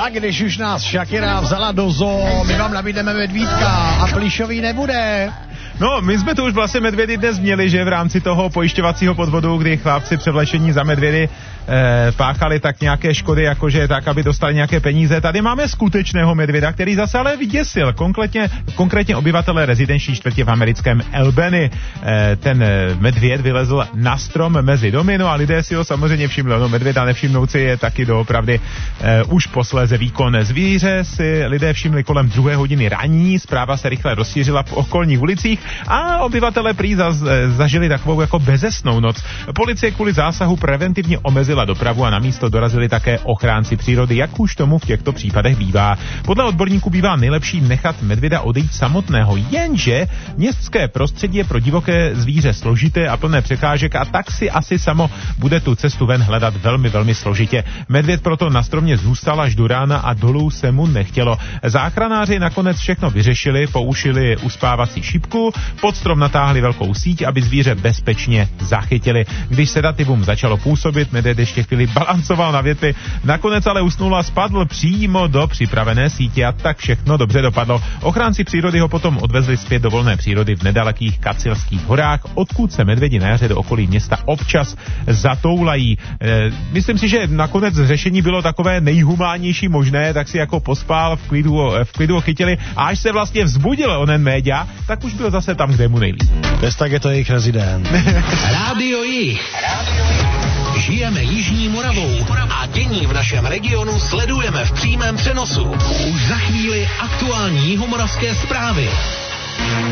Tak když už nás Shakira vzala do zoo, my vám nabídneme medvídka a plyšový nebude. No, my jsme tu už vlastně medvědy dnes měli, že v rámci toho pojišťovacího podvodu, kdy chlapci převlečení za medvědy páchali tak nějaké škody, jakože tak, aby dostali nějaké peníze. Tady máme skutečného medvěda, který zase ale vyděsil. Konkrétně obyvatele rezidenční čtvrtě v americkém Albany. Ten medvěd vylezl na strom mezi domy, no a lidé si ho samozřejmě všimli. No, medvěda nevšimnout si je taky doopravdy už posléze výkon. Zvíře si lidé všimli kolem 2 hodiny ranní, zpráva se rychle rozšířila po okolních ulicích a obyvatele prý zažili takovou jako bezesnou noc. Policie kvůli zásahu preventivně omezila dopravu a na místo dorazili také ochránci přírody, jak už tomu v těchto případech bývá. Podle odborníků bývá nejlepší nechat medvěda odejít samotného, jenže městské prostředí je pro divoké zvíře složité a plné překážek a tak si asi samo bude tu cestu ven hledat velmi, velmi složitě. Medvěd proto na stromě zůstal až do rána a dolů se mu nechtělo. Záchranáři nakonec všechno vyřešili, poušili uspávací šipku, pod strom natáhli velkou síť, aby zvíře bezpečně zachytili. Když sedativum začalo působit, medvěd ještě chvíli balancoval na větvi, nakonec ale usnul a spadl přímo do připravené sítě a tak všechno dobře dopadlo. Ochránci přírody ho potom odvezli zpět do volné přírody v nedalekých Kacilských horách, odkud se medvědi na jaře do okolí města občas zatoulají. Myslím si, že nakonec řešení bylo takové nejhumánnější možné, tak si jako pospál, v klidu ho chytili a až se vlastně vzbudil onen média, tak už byl zase tam, kde mu nejlíp. Bez tak je to jejich rezident. Rádio Jih. Žijeme Jižní Moravou a dění v našem regionu sledujeme v přímém přenosu. Už za chvíli aktuální jihomoravské zprávy.